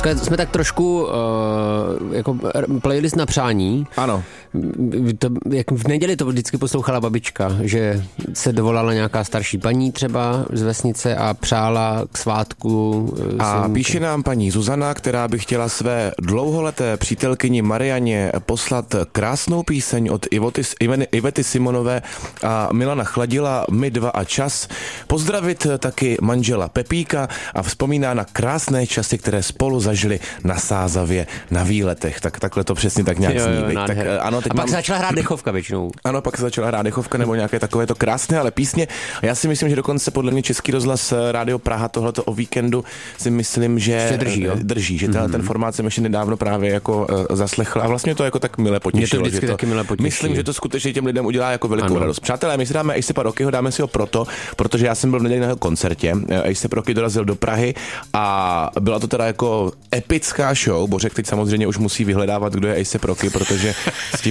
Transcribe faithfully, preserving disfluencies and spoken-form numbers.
Dneska jsme tak trošku uh, jako playlist na přání. Ano. To, jak v neděli to vždycky poslouchala babička, že se dovolala nějaká starší paní třeba z vesnice a přála k svátku. Uh, a svým... píše nám paní Zuzana, která by chtěla své dlouholeté přítelkyni Marianě poslat krásnou píseň od Ivoty, Ivety Simonové a Milana Chladila, My dva a čas. Pozdravit taky manžela Pepíka a vzpomíná na krásné časy, které spolu zažili na Sázavě na výletech. Tak takhle to přesně tak nějak zní. Tak, ano, teď a pak mám... se začala hrát dechovka většinou. Ano, pak se začala hrát dechovka nebo nějaké takové to krásné, ale písně. A já si myslím, že dokonce podle mě Český rozhlas Rádio Praha tohleto o víkendu si myslím, že drží, jo? drží, že mm-hmm. ten formát jsem ještě nedávno právě jako uh, zaslechl a vlastně to jako tak milé potěšilo. Mě to vždycky to, taky milé potěší. Myslím, že to skutečně těm lidem udělá jako velikou ano. radost. Přátelé, my si dáme A$ej Rockyho, dáme si ho proto, protože já jsem byl v neděli na jeho koncertě. A$ej Rocky dorazil do Prahy a byla to teda jako epická show. Bořek teď samozřejmě už musí vyhledávat, kdo je A$ej Rocky, protože